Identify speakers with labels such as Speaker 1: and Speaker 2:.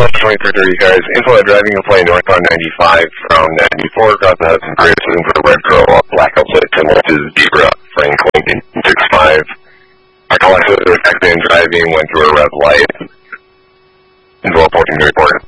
Speaker 1: 2330 guys. Info driving a plane northbound 95 from 94 across the Hudson Bridge looking for a red girl, black outfit, similar to Zebra, Franklin, 65. Our collector was accident driving, went through a red light. Info reporting to report.